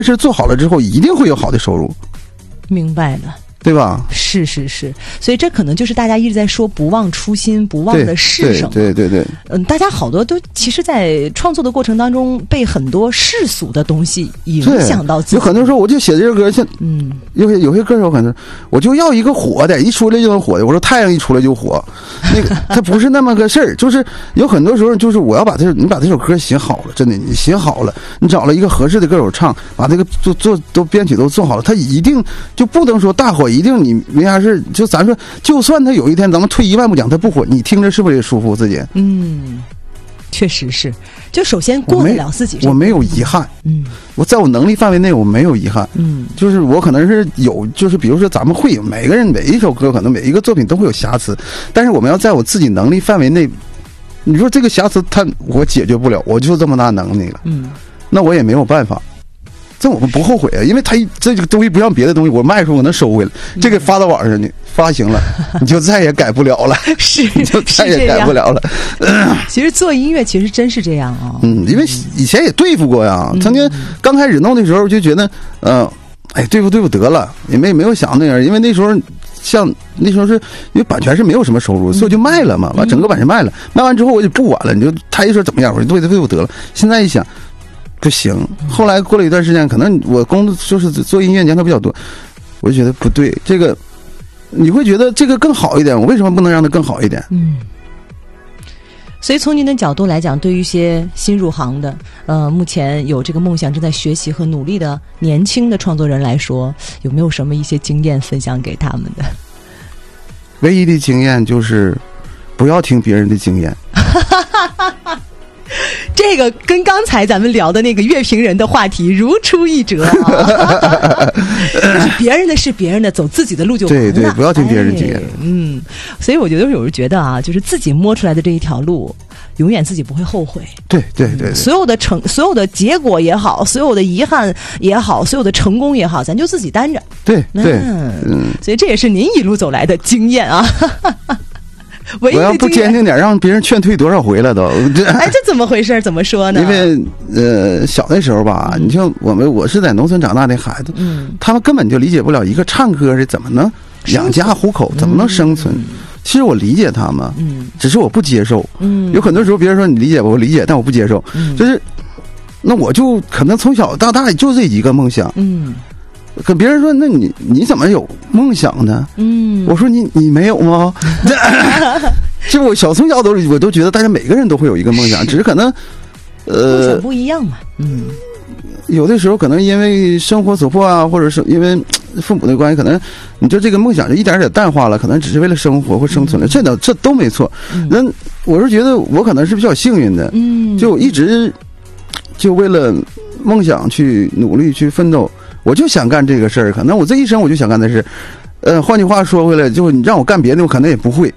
是做好了之后一定会有好的收入。 明白了。 对吧？ 是，所以这可能就是大家一直在说不忘初心，不忘的是什么？ 对。 大家好多都其实，在创作的过程当中，被很多世俗的东西影响到自己。 有很多时候，我就写这个歌，像有些歌手可能我就要一个火的，一出来就能火的。我说太阳一出来就火，那个它不是那么个事儿。就是有很多时候，就是我要你把这首歌写好了，真的你写好了，你找了一个合适的歌手唱，把这个都编曲都做好了，他一定就不能说大火。一定你没啥事，就咱说，就算他有一天咱们退1万步讲他不火，你听着是不是也舒服自己？ 确实是。就首先过得了自己， 我没有遗憾。我在我能力范围内我没有遗憾。就是我可能是有，就是比如说咱们会有每个人每一首歌，可能每一个作品都会有瑕疵，但是我们要在我自己能力范围内，你说这个瑕疵我解决不了，我就这么大能力了。那我也没有办法。这我们不后悔啊，因为这个东西不像别的东西，我卖出我能收回来，这个发到网上，你发行了，你就再也改不了了，你就再也改不了了。 其实做音乐其实真是这样啊。 因为以前也对付过呀，曾经刚开始弄的时候就觉得，对付得了，也没有想那样，因为那时候那时候是因为版权是没有什么收入，所以就卖了嘛，把整个版权卖了，卖完之后我就不管了，他一说怎么样，我就对付得了。现在一想。不行，后来过了一段时间，可能我工作就是做音乐年头比较多，我就觉得不对，这个你会觉得这个更好一点，我为什么不能让它更好一点？ 所以从您的角度来讲，对于一些新入行的目前有这个梦想正在学习和努力的年轻的创作人来说，有没有什么一些经验分享给他们的？ 唯一的经验就是不要听别人的经验。 这个跟刚才咱们聊的那个乐评人的话题如出一辙就是别人的是别人的，走自己的路就完了。 对，不要听别人的经验。 所以我觉得有人觉得啊，就是自己摸出来的这一条路，永远自己不会后悔。 对， 所有的结果也好，所有的遗憾也好，所有的成功也好，咱就自己担着。 对， 所以这也是您一路走来的经验啊。 我要不坚定点，让别人劝退多少回了都。 这怎么回事？怎么说呢？ 因为小的时候吧，你像我是在农村长大的孩子，他们根本就理解不了一个唱歌是怎么能养家糊口，怎么能生存。其实我理解他们，只是我不接受。有很多时候别人说你理解我理解，但我不接受。就是那我就可能从小到大就这一个梦想。可别人说，那你怎么有梦想呢？我说你没有吗？就我从小我都觉得大家每个人都会有一个梦想，只是可能梦想不一样嘛。 有的时候可能因为生活所迫啊，或者是因为父母的关系，可能你就这个梦想就一点点淡化了，可能只是为了生活或生存了，这都没错。那我是觉得我可能是比较幸运的，就一直就为了梦想去努力去奋斗。我就想干这个事儿，可能我这一生我就想干的事。换句话说回来，就你让我干别的，我可能也不会，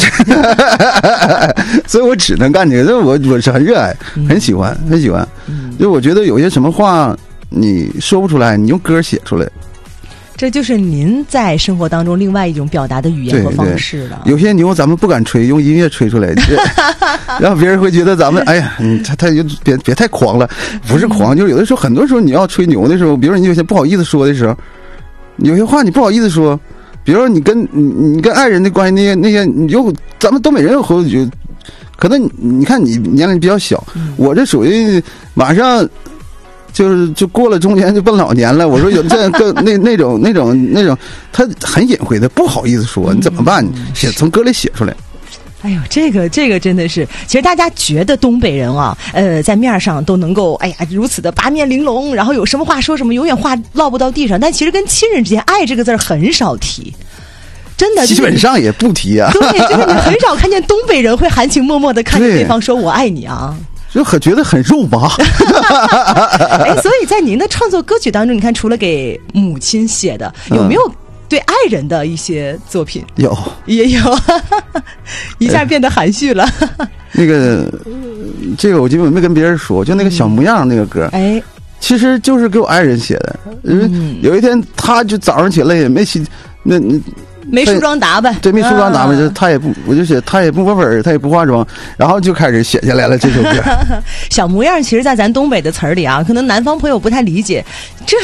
所以我只能干这个。我是很热爱，很喜欢。就我觉得有些什么话你说不出来，你用歌写出来。 这就是您在生活当中另外一种表达的语言和方式了。 有些牛咱们不敢吹，用音乐吹出来，然后别人会觉得咱们哎呀，他就别太狂了，不是狂，就是有的时候很多时候你要吹牛的时候，比如说你有些不好意思说的时候，有些话你不好意思说，比如说你跟爱人的关系那些，你就咱们东北人有口就可能你看你年龄比较小，我这属于马上。就过了中年就奔老年了，我说有这个那种，他很隐晦的，不好意思说，你怎么办？从歌里写出来。 哎呦，这个真的是，其实大家觉得东北人啊，在面上都能够，哎呀，如此的八面玲珑，然后有什么话说什么，永远话落不到地上。但其实跟亲人之间，爱这个字儿很少提。真的， 基本上也不提啊。 对，就是你很少看见东北人会含情脉脉的看着对方说我爱你啊。 就觉得很肉麻。 所以在您的创作歌曲当中，你看除了给母亲写的，有没有对爱人的一些作品？也有一下变得含蓄了。 这个我基本没跟别人说，就那个小模样那个歌，其实就是给我爱人写的。因为有一天他就早上起来也没洗， 没梳妆打扮， 对，没梳妆打扮，就他也不，我就写他也不抹粉，他也不化妆，然后就开始写下来了这首歌。 小模样，其实在咱东北的词儿里啊，可能南方朋友不太理解，这